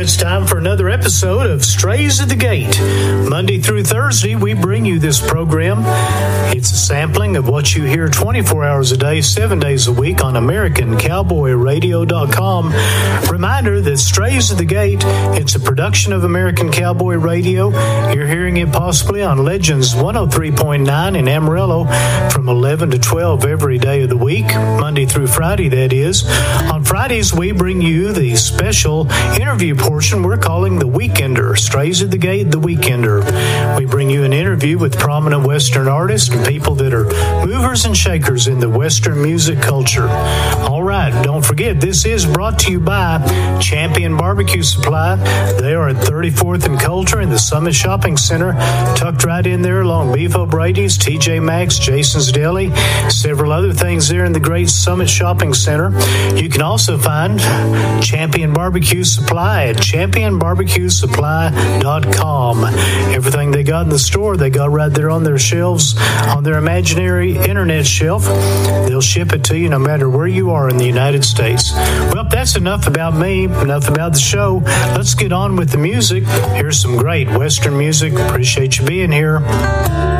it's time for another episode of Strays at the Gate. Monday through Thursday, we bring you this program. It's a sampling of what you hear 24 hours a day, 7 days a week on AmericanCowboyRadio.com. Reminder that Strays at the Gate, it's a production of American Cowboy Radio. You're hearing it possibly on Legends 103.9 in Amarillo from 11 to 12 every day of the week, Monday through Friday, that is. On Fridays, we bring you the special interview portion we're calling The Weekender. Strays at the Gate, The Weekender. We bring you an interview with prominent Western artists and people that are movers and shakers in the Western music culture. All right, don't forget, this is brought to you by Champion Barbecue Supply. They are at 34th and Coulter in the Summit Shopping Center, tucked right in there along Beef O'Brady's, TJ Maxx, Jason's Deli, several other things there in the great Summit Shopping Center. You can also find Champion Barbecue Supply at championbarbecuesupply.com. Everything they got in the store, they got right there on their shelves, on their imaginary internet shelf. They'll ship it to you no matter where you are in the United States. Well, that's enough about me, enough about the show. Let's get on with the music. Here's some great Western music. Appreciate you being here.